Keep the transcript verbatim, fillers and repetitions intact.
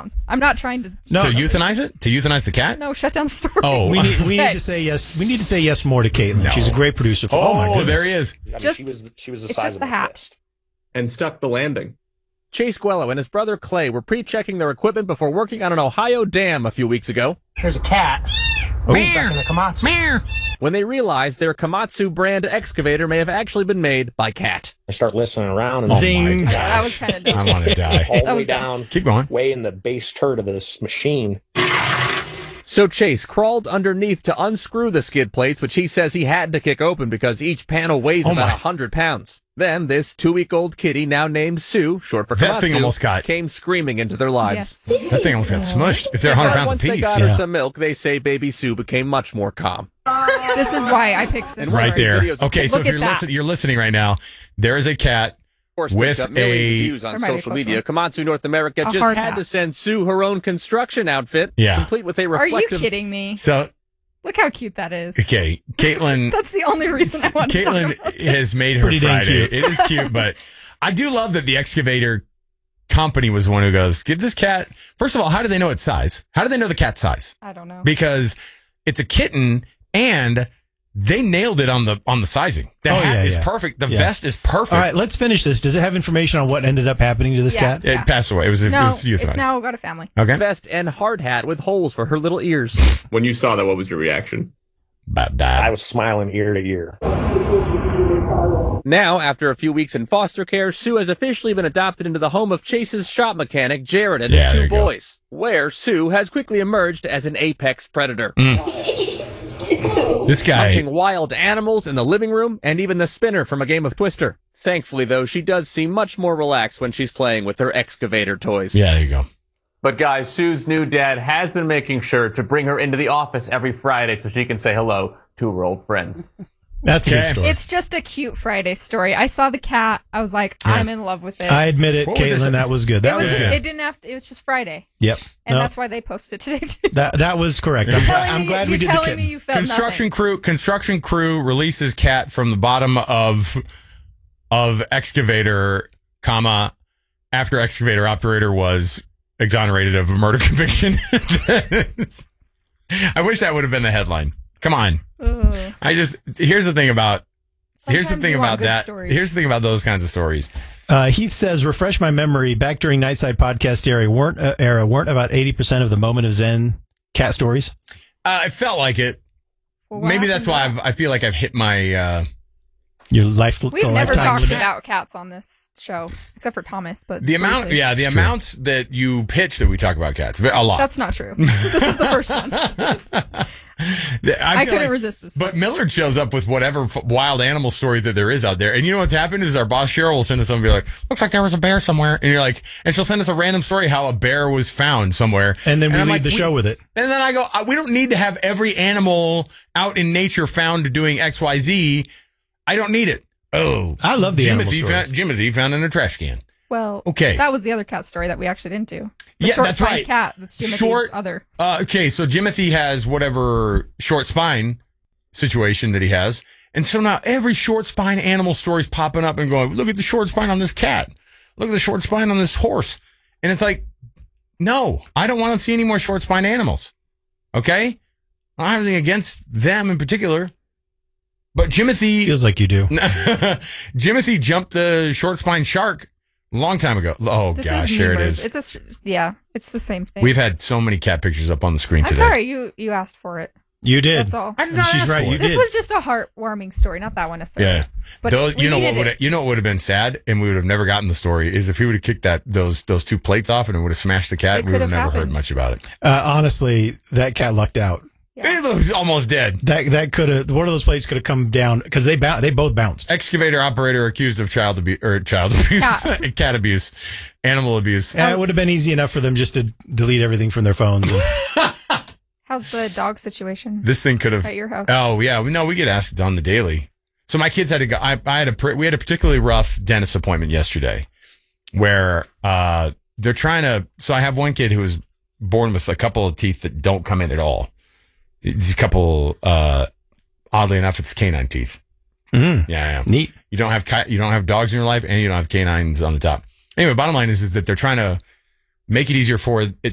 down. I'm not trying to. No. To euthanize it? To euthanize the cat? No, shut down the story. Oh, we need we need to say yes. We need to say yes more to Caitlin. No. She's a great producer. For, oh, oh my goodness. There he is. I mean, just, she was she was the it's size just of the a hat. fist. And stuck the landing. Chase Guello and his brother Clay were pre-checking their equipment before working on an Ohio dam a few weeks ago. Here's a cat. Oh, stuck in a Komatsu. Meow. When they realized their Komatsu brand excavator may have actually been made by Cat. I start listening around and Zing. oh my gosh. That was kind of dumb. I want to die. All the That way was dumb. down. Keep going. Way in the base turd of this machine. So Chase crawled underneath to unscrew the skid plates, which he says he had to kick open because each panel weighs Oh about my. one hundred pounds. Then this two-week-old kitty, now named Sue, short for That Komatsu, thing almost got- came screaming into their lives. Yes. That thing almost got smushed. If they're one hundred But pounds once they apiece. got her yeah. some milk, they say baby Sue became much more calm. This is why I picked this. And Right story. there. videos of- Okay, so Look if at you're that. listening, you're listening right now. There is a cat. Of course, With picked up millions a- of views on There might be a social close media. one. Komatsu North America A just hard had hat. to send Sue her own construction outfit, Yeah. complete with a Are you reflective. kidding me? So, Look how cute that is. okay, Caitlin. That's the only reason I want to talk Caitlin about it. has made her Pretty dang Friday. cute. It is cute, but I do love that the excavator company was the one who goes, give this cat. First of all, how do they know its size? How do they know the cat's size? I don't know. Because it's a kitten and they nailed it on the on the sizing. The Oh, hat yeah, is yeah. perfect. The Yeah. vest is perfect. All right, let's finish this. Does it have information on what ended up happening to this Yeah. cat? It passed away. It was, it No, was it's euthanized. now got a family. Okay. Vest and hard hat with holes for her little ears. When you saw that, what was your reaction? About I that. was smiling ear to ear. Now, after a few weeks in foster care, Sue has officially been adopted into the home of Chase's shop mechanic, Jared, and Yeah, his there two you go. boys, where Sue has quickly emerged as an apex predator, This guy. hunting wild animals in the living room and even the spinner from a game of Twister. Thankfully, though, she does seem much more relaxed when she's playing with her excavator toys. Yeah, there you go. But guys, Sue's new dad has been making sure to bring her into the office every Friday so she can say hello to her old friends. That's a good Okay. story. It's just a cute Friday story. I saw the cat. I was like, Yeah. I'm in love with it. I admit it, What was this- Caitlin. That was good. That it was. was good. It didn't have. To, it was just Friday, Yep. and No, that's why they posted today. Too. that that was correct. I'm, Telling I'm me- glad we you're did the telling kitten. me you felt Construction nothing. crew construction crew releases cat from the bottom of of excavator, comma, after excavator operator was exonerated of a murder conviction. I wish that would have been the headline. Come on. Ugh. I just here's the thing about here's the Sometimes thing you want about good that. stories. Here's the thing about those kinds of stories. Uh, Heath says, refresh my memory. Back during Nightside podcast era, weren't uh, era weren't about eighty percent of the moment of Zen cat stories. Uh, I felt like it. Well, what Maybe that's happened why I've, I feel like I've hit my. Uh, Your life, We've the never lifetime talked limit. about cats on this show, except for Thomas. But the amount, briefly. yeah, the It's true. amounts that you pitch that we talk about cats, a lot. That's not true. This is the first one. I, I feel couldn't like- resist this. But Millard shows up with whatever f- wild animal story that there is out there. And you know what's happened is our boss Cheryl will send us something and be like, looks like there was a bear somewhere. And you're like, and she'll send us a random story how a bear was found somewhere. And then we I'm lead like, the show with it. And then I go, uh, we don't need to have every animal out in nature found doing X Y Z. I don't need it. Oh, I love the animal Jimothy stories. found, Jimothy found in a trash can. Well, Okay. that was the other cat story that we actually didn't do. The Yeah, short that's spine right. Cat. That's Jimothy's Short- other. Uh, okay, so Jimothy has whatever short spine situation that he has. And so now every short spine animal story is popping up and going, look at the short spine on this cat. Look at the short spine on this horse. And it's like, no, I don't want to see any more short spine animals. Okay? I don't have anything against them in particular. But Jimothy, Feels like you do. Jimothy jumped the short spine shark a long time ago. Oh, This gosh, is here it Nemers. is. It's a s- yeah. It's the same thing. We've had so many cat pictures up on the screen I'm today. sorry you you asked for it. You did. That's all. I did And not she's ask right. for You it. This did. was just a heartwarming story, not that one necessarily. Yeah. But Those, we you know what needed would it. you know what would have been sad, and we would have never gotten the story is if he would have kicked that those those two plates off and it would have smashed the cat. It We would could have have never heard happened. much about it. Uh, honestly, that cat lucked out. Yeah. It was almost dead. That that could have one of those plates could have come down because they bou- they both bounced. Excavator operator accused of child abuse or child abuse, Cat. cat abuse, animal abuse. Yeah, it would have been easy enough for them just to delete everything from their phones. And, How's the dog situation This thing could have. at your house? Oh yeah, no, we get asked on the daily. So my kids had to go. I, I had a pre- we had a particularly rough dentist appointment yesterday, where uh they're trying to. So I have one kid who was born with a couple of teeth that don't come in at all. It's a couple. Uh, oddly enough, it's canine teeth. Mhm. Yeah, yeah. Neat. You don't have ki- you don't have dogs in your life, and you don't have canines on the top. Anyway, bottom line is is that they're trying to make it easier for it